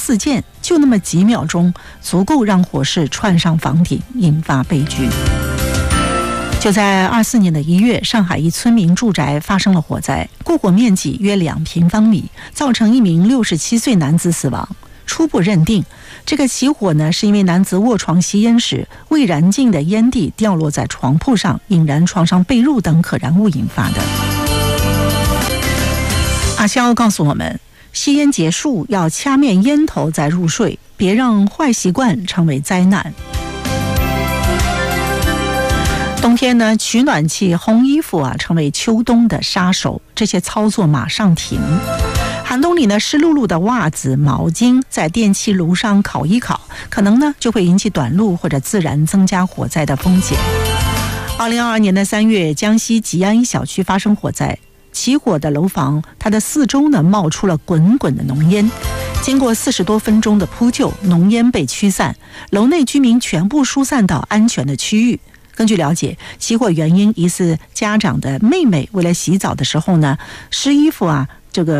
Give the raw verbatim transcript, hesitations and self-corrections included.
四件，就那么几秒钟，足够让火势窜上房顶，引发悲剧。就在二四年的一月，上海一村民住宅发生了火灾，过火面积约两平方米，造成一名六十七岁男子死亡。初步认定，这个起火呢是因为男子卧床吸烟时，未燃尽的烟蒂掉落在床铺上，引燃床上被褥等可燃物引发的。阿肖告诉我们，吸烟结束要掐灭烟头再入睡，别让坏习惯成为灾难。冬天呢，取暖器、烘衣服啊，成为秋冬的杀手。这些操作马上停。寒冬里呢，湿漉漉的袜子、毛巾在电气炉上烤一烤，可能呢就会引起短路或者自燃，增加火灾的风险。二零二二年的三月，江西吉安一小区发生火灾，起火的楼房，它的四周呢冒出了滚滚的浓烟。经过四十多分钟的扑救，浓烟被驱散，楼内居民全部疏散到安全的区域。根据了解，起火原因疑似家长的妹妹为了洗澡的时候呢，湿衣服啊，这个